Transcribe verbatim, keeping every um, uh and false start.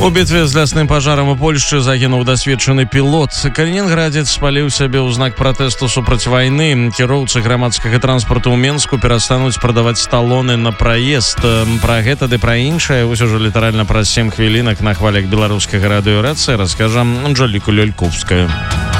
У бітве з лясным пажарам у Польшчы загінуў дасведчаны пілот. Калінінградзец спаліў сябе ў знак пратэсту супраць вайны. Кіроўцы грамадскага транспарту ў Менску перастануць прадаваць талоны на праезд. Пра гэта ды пра іншае ўсё ж літаральна праз сем хвілінак на хвалях беларускага радыёрацыі раскажам Анжэліка Ляльковская.